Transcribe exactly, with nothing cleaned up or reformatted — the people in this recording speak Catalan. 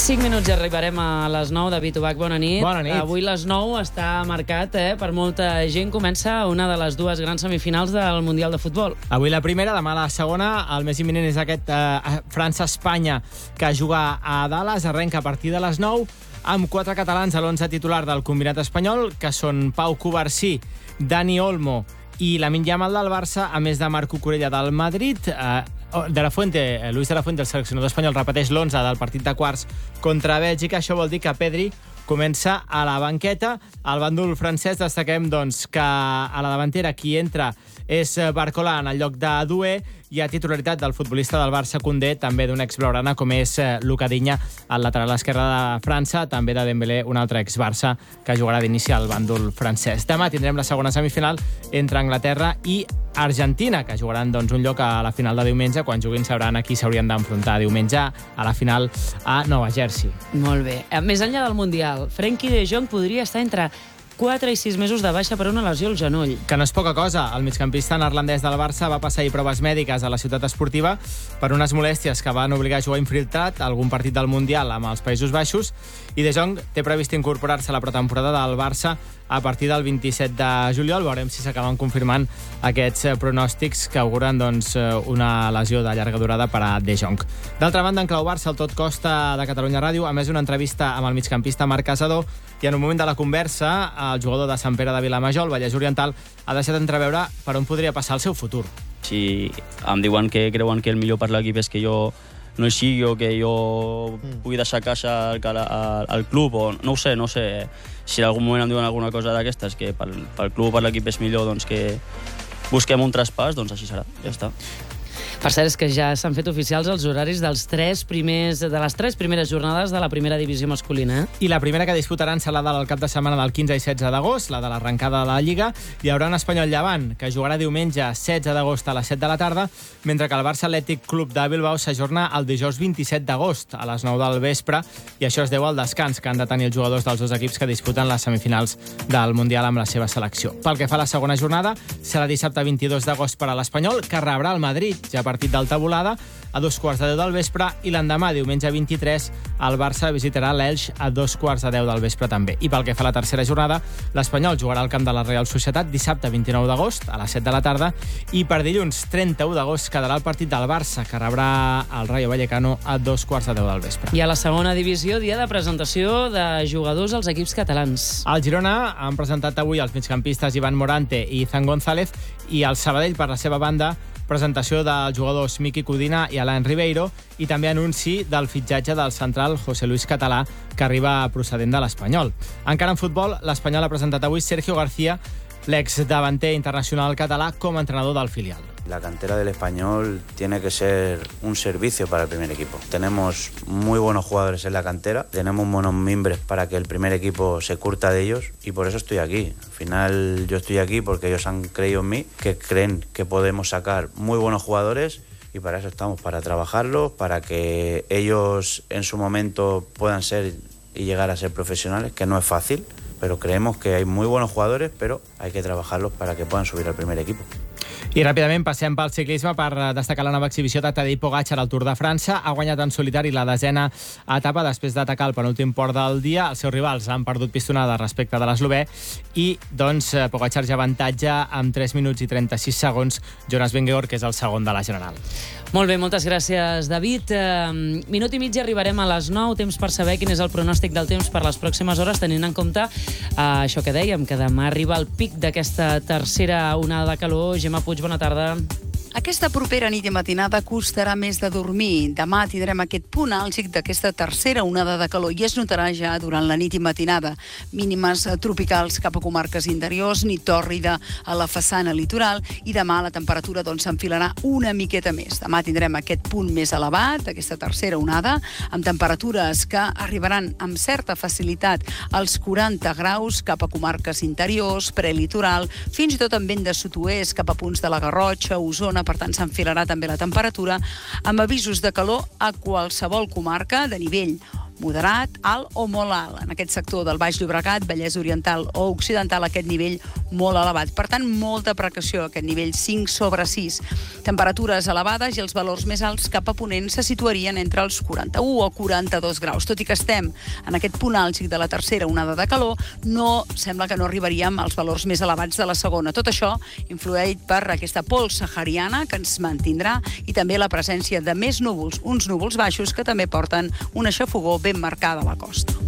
cinc minuts i arribarem a les nou. David Ubach, bona nit. Bona nit. Avui les nou està marcat, eh, per molta gent. Comença una de les dues grans semifinals del Mundial de Futbol. Avui la primera, demà la segona. El més imminent és aquest eh, França-Espanya, que juga a Dallas. Arrenca a partir de les nou, amb quatre catalans a l'onze titular del combinat espanyol, que són Pau Cubarsí, Dani Olmo i Lamine Yamal del Barça, a més de Marco Corella del Madrid. Eh, de la Fuente, Luis de la Fuente, el seleccionador espanyol, repeteix l'onze del partit de quarts contra Bèlgica. Això vol dir que Pedri comença a la banqueta. Al bàndol francès destaquem doncs, que a la davantera qui entra és Barcola en el lloc de Doué. Hi ha titularitat del futbolista del Barça, Koundé, també d'un ex-blaugrana com és Luka Digne, al lateral esquerre de França, també de Dembélé, un altre ex-Barça que jugarà d'inici al bàndol francès. Demà tindrem la segona semifinal entre Anglaterra i Argentina, que jugaran doncs, un lloc a la final de diumenge. Quan juguin sabran a qui s'haurien d'enfrontar diumenge a la final a Nova Jersey. Molt bé. Més enllà del Mundial, Frenkie de Jong podria estar entre quatre i sis mesos de baixa per una lesió al genoll. Que no és poca cosa. El migcampista neerlandès del Barça va passar ahir proves mèdiques a la ciutat esportiva per unes molèsties que van obligar a jugar infiltrat a algun partit del Mundial amb els Països Baixos, i De Jong té previst incorporar-se a la pretemporada del Barça a partir del vint-i-set de juliol. Veurem si s'acaben confirmant aquests pronòstics que auguren doncs, una lesió de llarga durada per a De Jong. D'altra banda, en clau Barça, el Tot Costa de Catalunya Ràdio ha emès una entrevista amb el migcampista Marc Casador, i en un moment de la conversa el jugador de Sant Pere de Vilamajor, el Vallès Oriental, ha deixat entreveure per on podria passar el seu futur. Si em diuen que creuen que el millor per l'equip és que jo no hi sigui o que jo pugui deixar casa al, al, al club, o no ho sé, no sé. Si en algun moment em diuen alguna cosa d'aquestes, que pel, pel club o per l'equip és millor doncs que busquem un traspàs, doncs així serà, ja està. Per cert, és que ja s'han fet oficials els horaris dels tres primers, de les tres primeres jornades de la primera divisió masculina. I la primera que disputaran serà la del cap de setmana del quinze i setze d'agost, la de l'arrencada de la Lliga. Hi haurà un Espanyol Llevant, que jugarà diumenge setze d'agost a les set de la tarda, mentre que el Barça Atlètic Club de Bilbao s'ajorna el dijous vint-i-set d'agost a les nou del vespre, i això es deu al descans que han de tenir els jugadors dels dos equips que disputen les semifinals del Mundial amb la seva selecció. Pel que fa a la segona jornada, serà dissabte vint-i-dos d'agost per a l'Espanyol, que rebrà el Madrid, ja partit d'alta volada, a dos quarts de deu del vespre, i l'endemà, diumenge vint-i-tres, el Barça visitarà l'Elx a dos quarts de deu del vespre també. I pel que fa a la tercera jornada, l'Espanyol jugarà al camp de la Real Societat dissabte vint-i-nou d'agost a les set de la tarda, i per dilluns trenta-u d'agost quedarà el partit del Barça, que rebrà el Rayo Vallecano a dos quarts de deu del vespre. I a la segona divisió, dia de presentació de jugadors als equips catalans. Al Girona han presentat avui els migcampistes Ivan Morante i Izan González, i el Sabadell, per la seva banda, presentació dels jugadors Miki Codina i Alain Ribeiro, i també anunci del fitxatge del central José Luis Català, que arriba procedent de l'Espanyol. Encara en futbol, l'Espanyol ha presentat avui Sergio García, l'exdavanter internacional català, com a entrenador del filial. La cantera del Español tiene que ser un servicio para el primer equipo. Tenemos muy buenos jugadores en la cantera, tenemos buenos miembros para que el primer equipo se curta de ellos, y por eso estoy aquí. Al final yo estoy aquí porque ellos han creído en mí, que creen que podemos sacar muy buenos jugadores, y para eso estamos, para trabajarlos, para que ellos en su momento puedan ser y llegar a ser profesionales, que no es fácil, pero creemos que hay muy buenos jugadores, pero hay que trabajarlos para que puedan subir al primer equipo. I ràpidament passem pel ciclisme per destacar la nova exhibició de Tadej Pogačar al Tour de França. Ha guanyat en solitari la desena etapa després d'atacar el penúltim port del dia. Els seus rivals han perdut pistonada respecte de l'eslovè, i doncs Pogačar ja avantatja amb tres minuts i trenta-sis segons Jonas Vingegaard, que és el segon de la general. Molt bé, moltes gràcies, David. Uh, minut i mig i arribarem a les nou. Temps per saber quin és el pronòstic del temps per les pròximes hores, tenint en compte uh, això que dèiem, que demà arriba el pic d'aquesta tercera onada de calor. Gemma Puig, bona tarda. Aquesta propera nit i matinada costarà més de dormir. Demà tindrem aquest punt àlgid d'aquesta tercera onada de calor, i es notarà ja durant la nit i matinada. Mínimes tropicals cap a comarques interiors, nit tòrrida a la façana litoral, i demà la temperatura doncs s'enfilarà una miqueta més. Demà tindrem aquest punt més elevat, aquesta tercera onada, amb temperatures que arribaran amb certa facilitat als quaranta graus cap a comarques interiors, prelitoral, fins i tot amb vent de sud-oest cap a punts de la Garrotxa, Osona. Per tant, s'enfilarà també la temperatura, amb avisos de calor a qualsevol comarca de nivell moderat, alt o molt alt. En aquest sector del Baix Llobregat, Vallès Oriental o Occidental, aquest nivell molt elevat. Per tant, molta precaució, aquest nivell cinc sobre sis. Temperatures elevades i els valors més alts cap a ponent se situarien entre els quaranta-u o quaranta-dos graus. Tot i que estem en aquest punt àlgid de la tercera onada de calor, no sembla que no arribaríem als valors més elevats de la segona. Tot això influït per aquesta pols sahariana que ens mantindrà i també la presència de més núvols, uns núvols baixos que també porten una xafogor ben marcada a la costa.